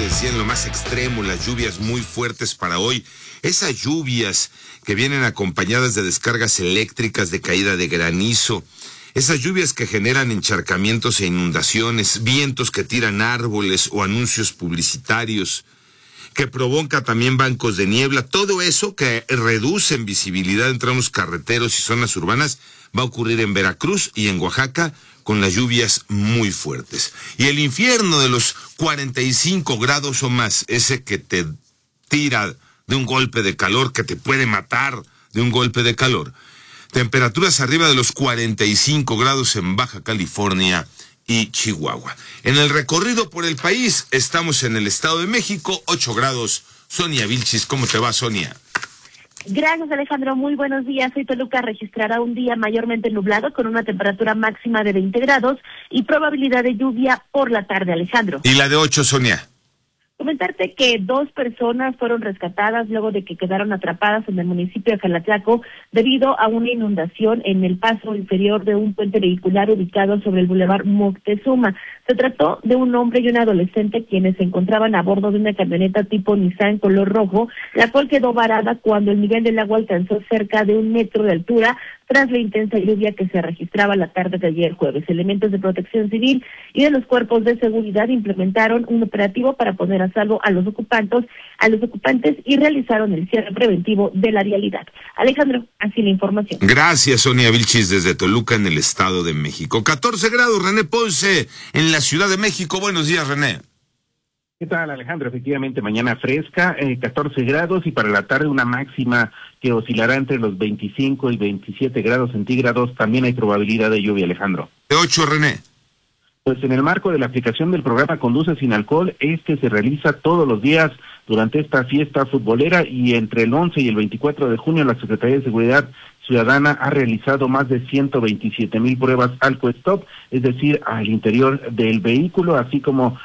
decía, en lo más extremo, las lluvias muy fuertes para hoy. Esas lluvias que vienen acompañadas de descargas eléctricas, de caída de granizo. Esas lluvias que generan encharcamientos e inundaciones, vientos que tiran árboles o anuncios publicitarios, que provoca también bancos de niebla. Todo eso que reduce en visibilidad en tramos carreteros y zonas urbanas va a ocurrir en Veracruz y en Oaxaca con las lluvias muy fuertes. Y el infierno de los 45 grados o más, ese que te tira de un golpe de calor, que te puede matar de un golpe de calor. Temperaturas arriba de los 45 grados en Baja California y Chihuahua. En el recorrido por el país, estamos en el Estado de México, 8 grados. Sonia Vilchis, ¿cómo te va, Sonia? Gracias, Alejandro. Muy buenos días. Hoy Toluca registrará un día mayormente nublado con una temperatura máxima de 20 grados y probabilidad de lluvia por la tarde, Alejandro. ¿Y la de 8, Sonia? Comentarte que 2 personas fueron rescatadas luego de que quedaron atrapadas en el municipio de Jalatlaco debido a una inundación en el paso inferior de un puente vehicular ubicado sobre el bulevar Moctezuma. Se trató de un hombre y un adolescente quienes se encontraban a bordo de una camioneta tipo Nissan color rojo, la cual quedó varada cuando el nivel del agua alcanzó cerca de 1 metro de altura tras la intensa lluvia que se registraba la tarde de ayer jueves. Elementos de protección civil y de los cuerpos de seguridad implementaron un operativo para poner a salvo a los ocupantes y realizaron el cierre preventivo de la vialidad. Alejandro, así la información. Gracias, Sonia Vilchis, desde Toluca, en el Estado de México. 14 grados, René Ponce, en la Ciudad de México. Buenos días, René. ¿Qué tal, Alejandro? Efectivamente, mañana fresca, 14 grados y para la tarde una máxima que oscilará entre los 25 y 27 grados centígrados. También hay probabilidad de lluvia, Alejandro. De 8, René. Pues en el marco de la aplicación del programa Conduce Sin Alcohol, se realiza todos los días durante esta fiesta futbolera y entre el 11 y el 24 de junio la Secretaría de Seguridad Ciudadana ha realizado más de 127,000 pruebas Alco-Stop, es decir, al interior del vehículo, así como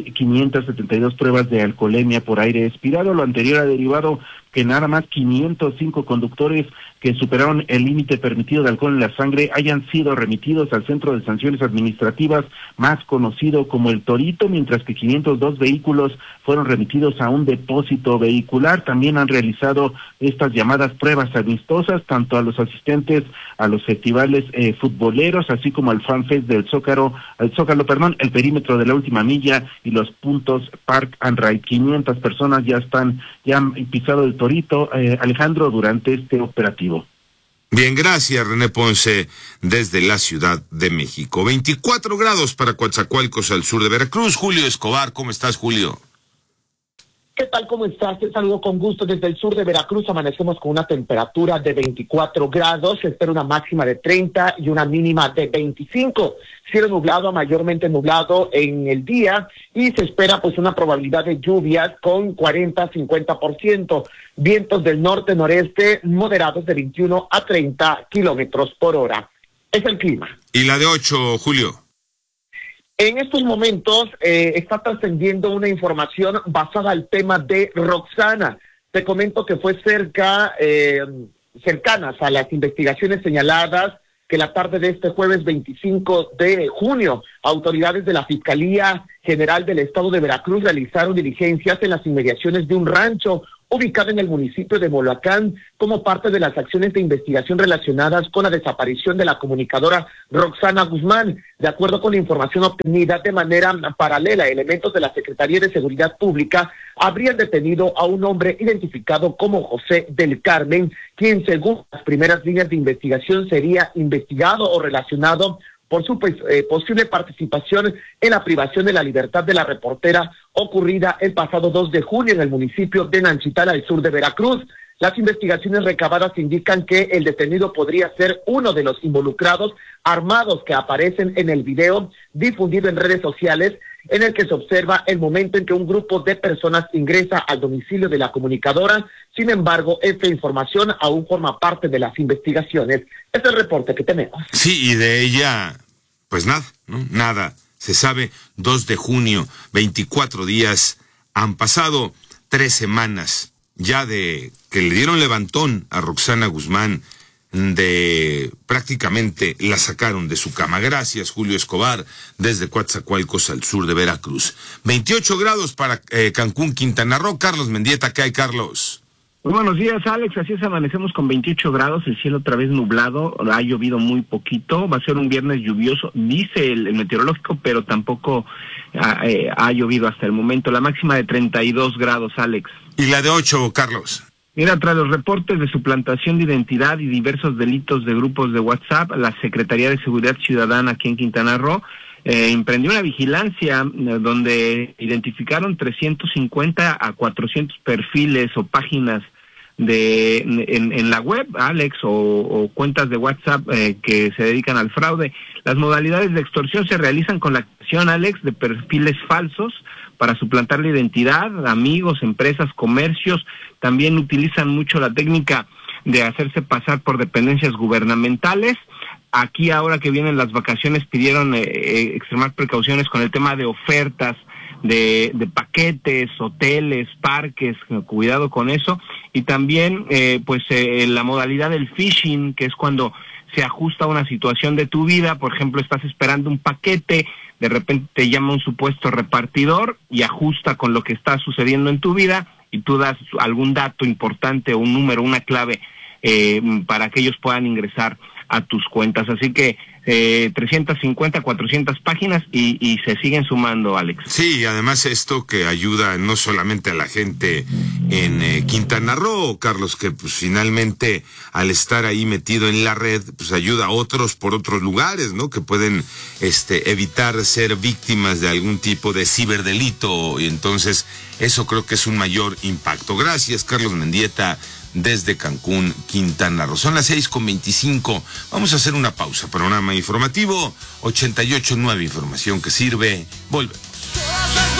1,572 pruebas de alcoholemia por aire expirado. Lo anterior ha derivado que nada más 505 conductores que superaron el límite permitido de alcohol en la sangre hayan sido remitidos al Centro de Sanciones Administrativas, más conocido como el Torito, mientras que 502 vehículos fueron remitidos a un depósito vehicular. También han realizado estas llamadas pruebas amistosas, tanto a los asistentes a los festivales futboleros, así como al FanFest del Zócalo, el perímetro de la última milla y los puntos Park and Ride. 500 personas ya han pisado el Torito, Alejandro, durante este operativo. Bien, gracias, René Ponce, desde la Ciudad de México. 24 grados para Coatzacoalcos, al sur de Veracruz. Julio Escobar, ¿cómo estás, Julio? ¿Qué tal? ¿Cómo estás? Te saludo con gusto desde el sur de Veracruz. Amanecemos con una temperatura de 24 grados. Se espera una máxima de 30 y una mínima de 25. Cielo nublado a mayormente nublado en el día y se espera pues una probabilidad de lluvias con 40-50%. Vientos del norte-noreste moderados de 21 a 30 kilómetros por hora. Es el clima. ¿Y la de 8, Julio? En estos momentos está trascendiendo una información basada al tema de Roxana. Te comento que fue cercanas a las investigaciones señaladas que la tarde de este jueves 25 de junio, autoridades de la Fiscalía General del Estado de Veracruz realizaron diligencias en las inmediaciones de un rancho ubicado en el municipio de Moloacán como parte de las acciones de investigación relacionadas con la desaparición de la comunicadora Roxana Guzmán. De acuerdo con la información obtenida de manera paralela, elementos de la Secretaría de Seguridad Pública habrían detenido a un hombre identificado como José del Carmen, quien según las primeras líneas de investigación sería investigado o relacionado por su posible participación en la privación de la libertad de la reportera ocurrida el pasado 2 de junio en el municipio de Nanchital, al sur de Veracruz. Las investigaciones recabadas indican que el detenido podría ser uno de los involucrados armados que aparecen en el video difundido en redes sociales, en el que se observa el momento en que un grupo de personas ingresa al domicilio de la comunicadora. Sin embargo, esta información aún forma parte de las investigaciones. Es el reporte que tenemos. Sí, y de ella, pues nada, ¿no? Nada. Se sabe, 2 de junio, 24 días, han pasado 3 semanas ya de que le dieron levantón a Roxana Guzmán, prácticamente la sacaron de su cama. Gracias, Julio Escobar, desde Coatzacoalcos, al sur de Veracruz. 28 grados para Cancún, Quintana Roo. Carlos Mendieta, ¿qué hay, Carlos? Muy buenos días, Alex. Así es, amanecemos con 28 grados, el cielo otra vez nublado, ha llovido muy poquito, va a ser un viernes lluvioso, dice el meteorológico, pero tampoco ha llovido hasta el momento. La máxima de 32 grados, Alex. ¿Y la de 8, Carlos? Mira, tras los reportes de suplantación de identidad y diversos delitos de grupos de WhatsApp, la Secretaría de Seguridad Ciudadana aquí en Quintana Roo emprendió una vigilancia donde identificaron 350 a 400 perfiles o páginas en la web, Alex, o cuentas de WhatsApp que se dedican al fraude. Las modalidades de extorsión se realizan con la acción, Alex, de perfiles falsos para suplantar la identidad, amigos, empresas, comercios. También utilizan mucho la técnica de hacerse pasar por dependencias gubernamentales. Aquí, ahora que vienen las vacaciones, pidieron extremar precauciones con el tema de ofertas, de paquetes, hoteles, parques, cuidado con eso. Y también, la modalidad del phishing, que es cuando se ajusta a una situación de tu vida. Por ejemplo, estás esperando un paquete, de repente te llama un supuesto repartidor y ajusta con lo que está sucediendo en tu vida, y tú das algún dato importante, un número, una clave, para que ellos puedan ingresar a tus cuentas. Así que 350, 400 páginas y se siguen sumando, Alex. Sí, además esto que ayuda no solamente a la gente en Quintana Roo, Carlos, que pues finalmente al estar ahí metido en la red, pues ayuda a otros por otros lugares, ¿no? Que pueden evitar ser víctimas de algún tipo de ciberdelito, y entonces eso creo que es un mayor impacto. Gracias, Carlos Mendieta, desde Cancún, Quintana Roo. Son las 6:25. Vamos a hacer una pausa. Panorama informativo 88.9, información que sirve. Volvemos.